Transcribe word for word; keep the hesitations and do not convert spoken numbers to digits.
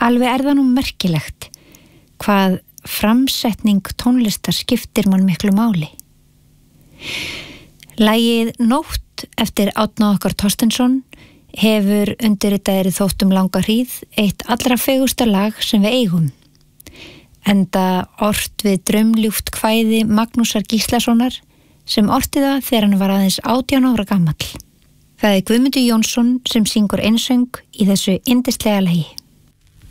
Alveg er það nú merkilegt hvað framsetning tónlistar skiptir mann miklu máli. Lagið Nótt eftir Árna okkar Thorsteinsson hefur undirritaðri þóttum langa hríð eitt allra fegursta lag sem við eigum. Enda ort við draumljúft kvæði Magnúsar Gíslasonar sem orti það þegar hann var aðeins átján ára gamall. Það er Guðmundur Jónsson sem syngur einsöng í þessu yndislega lagi.